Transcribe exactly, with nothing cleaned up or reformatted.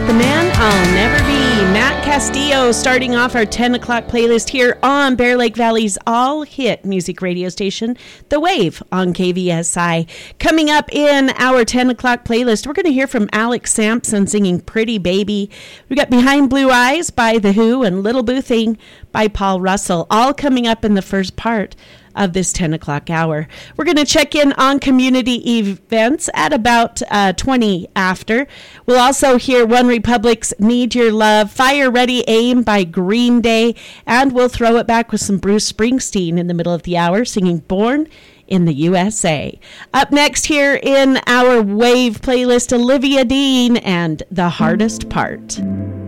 The man I'll never be. Matt Castillo starting off our ten o'clock playlist here on Bear Lake Valley's all-hit music radio station, The Wave on K V S I. Coming up in our ten o'clock playlist, we're going to hear from Alex Sampson singing Pretty Baby. We got Behind Blue Eyes by The Who and Little Boo Thing by Paul Russell, all coming up in the first part of this ten o'clock hour. We're going to check in on community events at about uh, twenty after. We'll also hear One Republic's Need Your Love, Fire Ready Aim by Green Day, and we'll throw it back with some Bruce Springsteen in the middle of the hour singing Born in the U S A. Up next here in our Wave playlist, Olivia Dean and The Hardest Part.